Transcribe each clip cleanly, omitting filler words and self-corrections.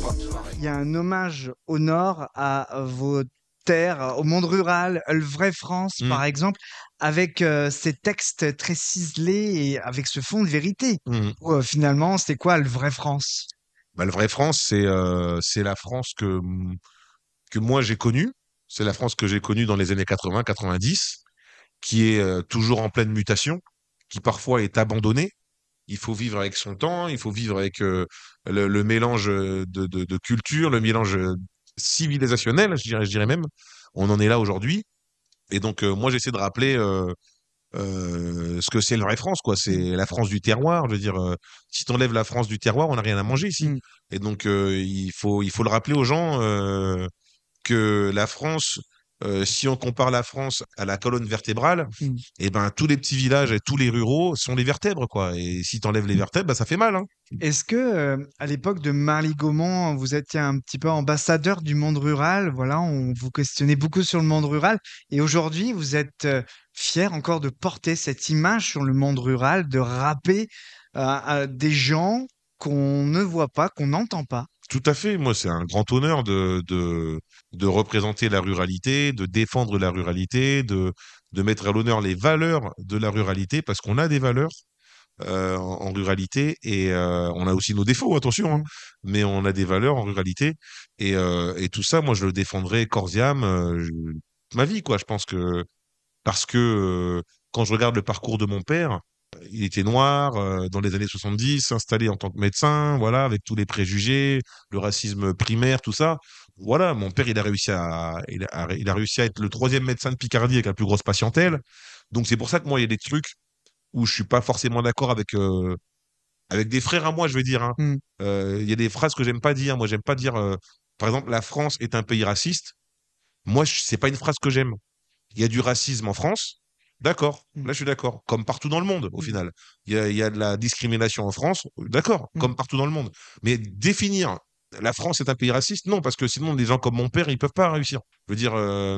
Il y a un hommage au nord à vos terres, au monde rural, le vrai France, Mmh. par exemple, avec ces textes très ciselés et avec ce fond de vérité. Mmh. Finalement, c'est quoi le vrai France? Bah, le vrai France, c'est la France que moi j'ai connue. C'est la France que j'ai connue dans les années 80, 90, qui est toujours en pleine mutation, qui parfois est abandonnée. Il faut vivre avec son temps, il faut vivre avec le mélange de culture, le mélange civilisationnel, je dirais même. On en est là aujourd'hui. Et donc, moi, j'essaie de rappeler ce que c'est la vraie France, quoi. C'est Mmh. la France du terroir. Je veux dire, si t'enlèves la France du terroir, on n'a rien à manger ici. Mmh. Et donc, il faut le rappeler aux gens que la France, si on compare la France à la colonne vertébrale, Mmh. eh ben, tous les petits villages et tous les ruraux sont les vertèbres, quoi. Et si t'enlèves les vertèbres, bah, ça fait mal, hein. Est-ce que, à l'époque de Marly Gaumont, vous étiez un petit peu ambassadeur du monde rural? Voilà, on vous questionnait beaucoup sur le monde rural et aujourd'hui, vous êtes, fier encore de porter cette image sur le monde rural, de rapper à des gens qu'on ne voit pas, qu'on n'entend pas? Tout à fait. Moi, c'est un grand honneur de représenter la ruralité, de défendre la ruralité, de mettre à l'honneur les valeurs de la ruralité, parce qu'on a des valeurs en ruralité et on a aussi nos défauts, attention, hein, Mmh. mais on a des valeurs en ruralité et tout ça, moi, je le défendrai corps et âme, toute ma vie, quoi. Je pense que parce que quand je regarde le parcours de mon père, il était noir dans les années 70, installé en tant que médecin, voilà, avec tous les préjugés, le racisme primaire, tout ça. Voilà, mon père, il a réussi à être le troisième médecin de Picardie avec la plus grosse patientèle. Donc c'est pour ça que moi, il y a des trucs où je suis pas forcément d'accord avec des frères à moi, je veux dire, hein. Mmh. Il y a des phrases que j'aime pas dire. Moi, j'aime pas dire, par exemple, la France est un pays raciste. Moi, c'est pas une phrase que j'aime. Il y a du racisme en France. D'accord. Mmh. Là, je suis d'accord. Comme partout dans le monde, au Mmh. final. Il y a de la discrimination en France. D'accord. Mmh. Comme partout dans le monde. Mais définir la France est un pays raciste, non, parce que sinon, des gens comme mon père, ils peuvent pas réussir. Je veux dire,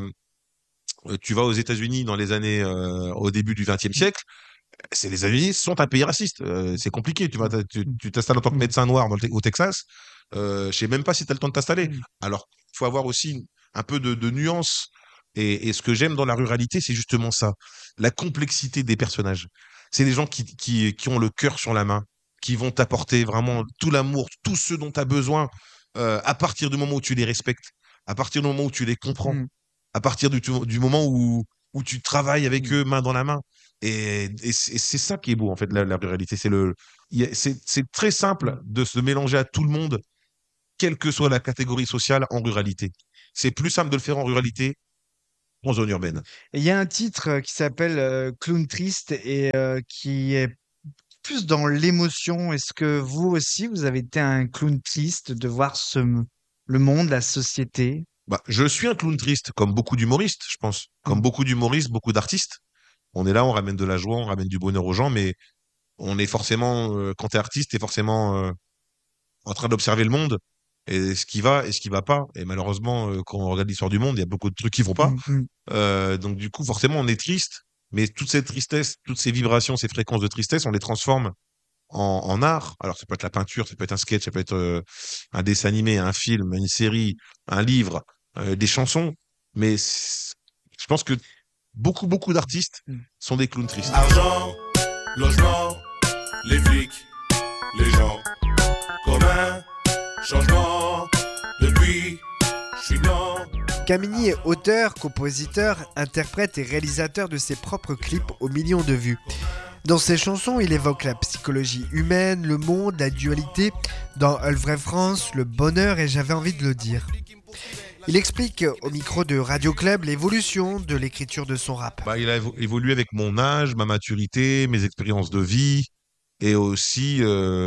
tu vas aux États-Unis dans les années, au début du XXe Mmh. siècle, c'est les États-Unis sont un pays raciste. C'est compliqué. Tu vas, Mmh. t'as- tu Mmh. tu t'installes en tant que Mmh. médecin noir au Texas. Je sais même pas si tu as le temps de t'installer. Mmh. Alors, il faut avoir aussi un peu de nuance. Et ce que j'aime dans la ruralité, c'est justement ça, la complexité des personnages. C'est des gens qui ont le cœur sur la main, qui vont t'apporter vraiment tout l'amour, tout ce dont tu as besoin, à partir du moment où tu les respectes, à partir du moment où tu les comprends, Mmh. à partir du moment où tu travailles avec Mmh. eux main dans la main. Et c'est ça qui est beau, en fait, la ruralité. C'est très simple Mmh. de se mélanger à tout le monde, quelle que soit la catégorie sociale en ruralité. C'est plus simple de le faire en ruralité qu'en zone urbaine. Et il y a un titre, qui s'appelle, Clown triste et qui est plus dans l'émotion. Est-ce que vous aussi, vous avez été un clown triste de voir le monde, la société? Bah, je suis un clown triste, comme beaucoup d'humoristes, je pense. Comme Mmh. beaucoup d'humoristes, beaucoup d'artistes. On est là, on ramène de la joie, on ramène du bonheur aux gens, mais on est forcément, quand t'es artiste, t'es forcément en train d'observer le monde et ce qui va et ce qui va pas. Et malheureusement, quand on regarde l'histoire du monde, il y a beaucoup de trucs qui vont pas. Mmh. Mmh. Donc du coup, forcément, on est triste, mais toute cette tristesse, toutes ces vibrations, ces fréquences de tristesse, on les transforme en art. Alors, ça peut être la peinture, ça peut être un sketch, ça peut être un dessin animé, un film, une série, un livre, des chansons. Mais je pense que beaucoup d'artistes Mmh. sont des clowns tristes. Argent, logement, les flics, les gens communs, changement, depuis, je suis blanc. Camini est auteur, compositeur, interprète et réalisateur de ses propres clips aux millions de vues. Dans ses chansons, il évoque la psychologie humaine, le monde, la dualité, dans Le Vrai France, le bonheur et j'avais envie de le dire. Il explique au micro de Radio Club l'évolution de l'écriture de son rap. Bah, il a évolué avec mon âge, ma maturité, mes expériences de vie et aussi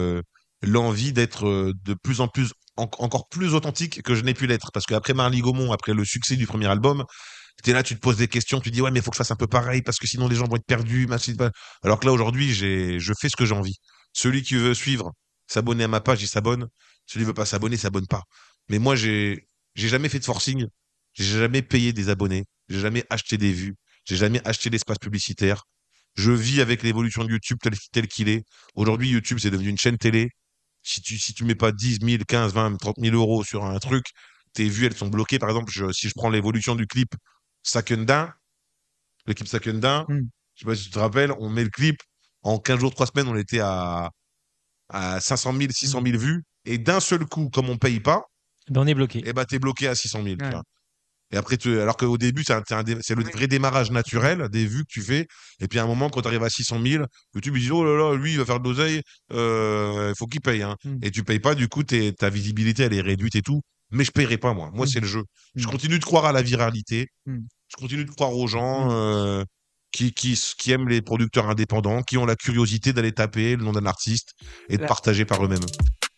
l'envie d'être de plus en plus encore plus authentique que je n'ai pu l'être. Parce qu'après Marly Gaumont, après le succès du premier album, t'es là, tu te poses des questions, tu dis ouais mais il faut que je fasse un peu pareil parce que sinon les gens vont être perdus. Alors que là aujourd'hui, je fais ce que j'ai envie. Celui qui veut suivre, s'abonner à ma page, il s'abonne. Celui qui veut pas s'abonner, s'abonne pas. Mais moi j'ai jamais fait de forcing, j'ai jamais payé des abonnés, j'ai jamais acheté des vues, j'ai jamais acheté d'espace publicitaire. Je vis avec l'évolution de YouTube tel qu'il est. Aujourd'hui, YouTube, c'est devenu une chaîne télé. Si tu mets pas 10 000, 15, 20, 30 000 euros sur un truc, tes vues, elles sont bloquées. Par exemple, si je prends l'évolution du clip Sakunda, l'équipe Sakunda, Hmm. je sais pas si tu te rappelles, on met le clip, en 15 jours, 3 semaines, on était à 500 000, 600 000 vues. Et d'un seul coup, comme on paye pas, Ben, on est bloqué. eh ben, t'es bloqué à 600 000. Tu Ouais. vois. Et après, alors qu'au début, c'est le vrai démarrage naturel des vues que tu fais. Et puis à un moment, quand tu arrives à 600 000, YouTube me dit, oh là là, lui, il va faire de l'oseille, il faut qu'il paye. Hein. Hmm. Et tu payes pas, du coup, ta visibilité, elle est réduite et tout. Mais je paierai pas, moi. Moi, Hmm. c'est le jeu. Je Hmm. continue de croire à la viralité. Hmm. Je continue de croire aux gens Hmm. qui aiment les producteurs indépendants, qui ont la curiosité d'aller taper le nom d'un artiste et de La- partager par eux-mêmes.